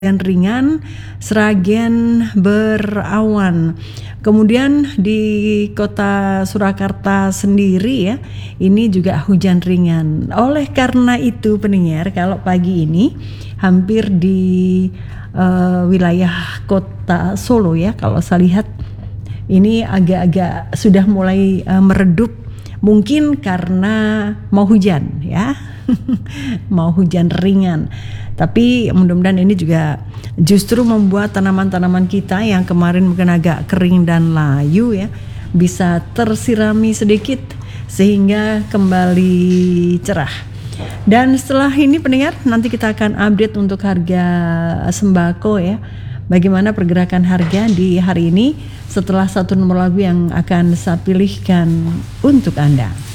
hujan ringan, Sragen berawan. Kemudian di kota Surakarta sendiri ya, ini juga hujan ringan. Oleh karena itu pendengar, kalau pagi ini hampir di wilayah kota Solo ya, kalau saya lihat ini agak-agak sudah mulai meredup, mungkin karena mau hujan ya. Mau hujan ringan. Tapi mudah-mudahan ini juga justru membuat tanaman-tanaman kita yang kemarin mungkin agak kering dan layu ya, bisa tersirami sedikit sehingga kembali cerah. Dan setelah ini pendengar, nanti kita akan update untuk harga sembako ya. Bagaimana pergerakan harga di hari ini setelah satu nomor lagu yang akan saya pilihkan untuk Anda.